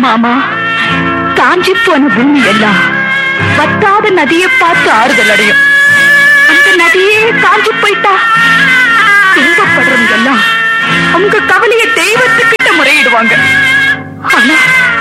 மாமா, காஞ்சி போன பூமி எல்லாம் வத்தாத நதியை பார்த்து ஆறுதல் அடையும். அந்த நதியே காஞ்சி போயிட்டா துன்பப்படுறவங்க எல்லாம் அவங்க கவலைய தெய்வத்துக்கிட்ட முறையிடுவாங்க. ஆனா